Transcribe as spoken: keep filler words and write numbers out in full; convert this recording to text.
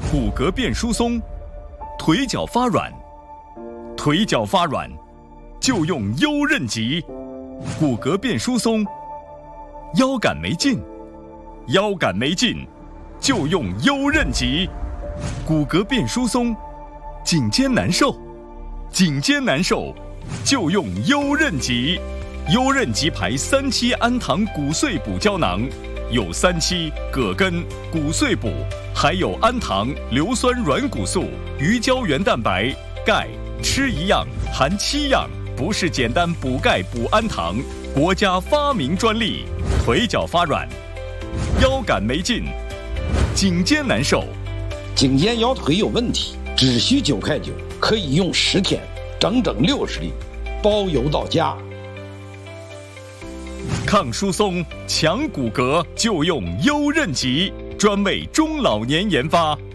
骨骼变疏松，腿脚发软，腿脚发软就用优韧脊。骨骼变疏松，腰杆没劲，腰杆没劲就用优韧脊。骨骼变疏松，颈肩难受，颈肩难受就用优韧脊。优韧脊牌三七氨糖骨碎补胶囊，有三七、葛根、骨碎补，还有氨糖、硫酸软骨素、鱼胶原蛋白、钙，吃一样含七样，不是简单补钙补氨糖，国家发明专利。腿脚发软，腰杆没劲，颈肩难受， 颈肩腰腿有问题，只需九块九，可以用十天，整整六十粒，包邮到家。 抗疏松、强骨骼就用优韧脊，专为中老年研发。